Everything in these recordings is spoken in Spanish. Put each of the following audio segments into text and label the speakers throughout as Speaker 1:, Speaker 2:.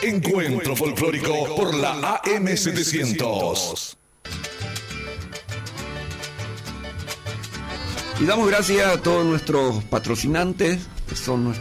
Speaker 1: Encuentro folclórico por la AM700.
Speaker 2: Y damos gracias a todos nuestros patrocinantes, que son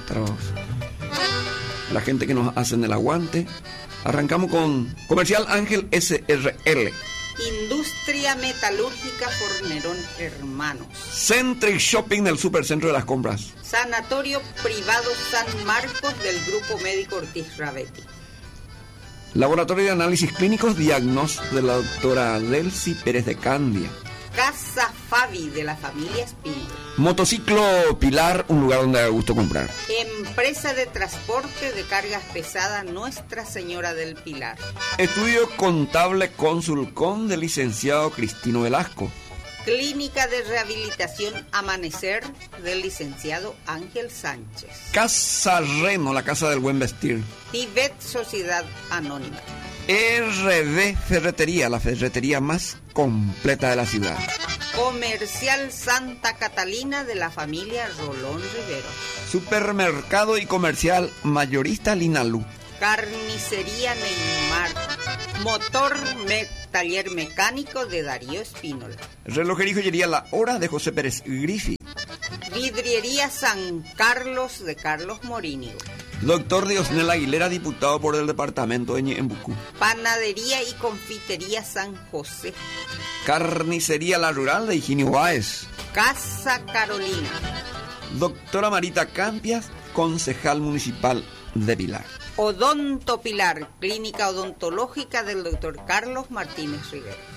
Speaker 2: la gente que nos hacen el aguante. Arrancamos con Comercial Ángel SRL.
Speaker 3: Industria Metalúrgica Fornerón Hermanos.
Speaker 2: Centric Shopping del Supercentro de las Compras.
Speaker 3: Sanatorio Privado San Marcos del Grupo Médico Ortiz Ravetti.
Speaker 2: Laboratorio de Análisis Clínicos Diagnos de la doctora Delcy Pérez de Candia.
Speaker 3: Casa Fabi de la familia Espino.
Speaker 2: Motociclo Pilar, un lugar donde da gusto comprar.
Speaker 3: Empresa de transporte de cargas pesadas Nuestra Señora del Pilar.
Speaker 2: Estudio Contable Consulcom del licenciado Cristino Velasco.
Speaker 3: Clínica de Rehabilitación Amanecer del licenciado Ángel Sánchez.
Speaker 2: Casa Reno, la casa del buen vestir.
Speaker 3: Tibet Sociedad Anónima.
Speaker 2: RD Ferretería, la ferretería más completa de la ciudad.
Speaker 3: Comercial Santa Catalina de la familia Rolón Rivero.
Speaker 2: Supermercado y comercial mayorista Linalú.
Speaker 3: Carnicería Neymar. Taller mecánico de Darío Espínola.
Speaker 2: Relojería y joyería La Hora de José Pérez Grifi.
Speaker 3: Vidriería San Carlos de Carlos Morínigo.
Speaker 2: Doctor Diosnel Aguilera, diputado por el departamento de Ñembucú.
Speaker 3: Panadería y confitería San José.
Speaker 2: Carnicería La Rural de Higinio Báez.
Speaker 3: Casa Carolina.
Speaker 2: Doctora Marita Campias, concejal municipal de Pilar.
Speaker 3: Odonto Pilar, clínica odontológica del doctor Carlos Martínez Rivera.